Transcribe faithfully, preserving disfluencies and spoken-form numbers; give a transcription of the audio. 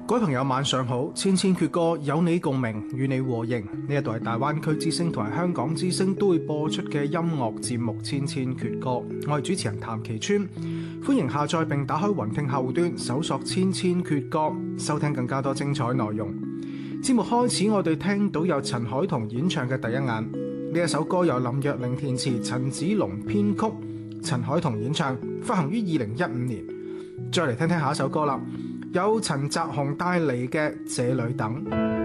各位朋友晚上好，千千闕歌有你共鳴，與你和應。呢一度係大灣區之聲同埋香港之聲都會播出嘅音樂節目《千千闕歌》，我係主持人譚其川，歡迎下載並打開雲聽後端搜索《千千闕歌》，收聽更加多精彩內容。節目開始，我哋聽到有陳凱彤演唱嘅《第一眼》，呢一首歌由林若寧填詞，陳子龍編曲，陳凱彤演唱，發行於二零一五年。再嚟聽聽下一首歌啦。有陳澤鴻帶嚟嘅《這裏等》。